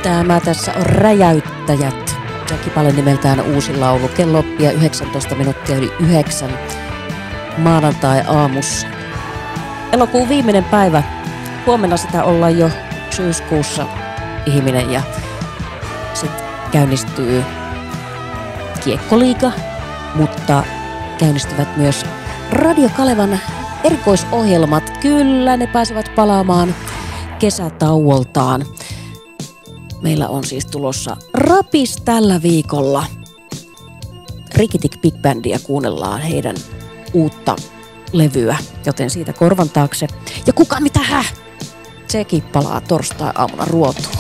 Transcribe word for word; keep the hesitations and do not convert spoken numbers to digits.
Tämä tässä on Räjäyttäjät. Ja kipale nimeltään uusi laulu. Kello oppia yhdeksäntoista minuuttia yli yhdeksän maanantai-aamussa. Elokuun viimeinen päivä. Huomenna sitä ollaan jo syyskuussa ihminen ja sitten käynnistyy Kiekkoliiga, mutta käynnistyvät myös Radio Kalevan erikoisohjelmat. Kyllä, ne pääsevät palaamaan kesätauoltaan. Meillä on siis tulossa Rapis tällä viikolla. Rikitik Big Bandia kuunnellaan heidän uutta levyä, joten siitä korvan taakse. Ja kuka mitä häh? Sekin palaa torstai-aamuna ruotuun.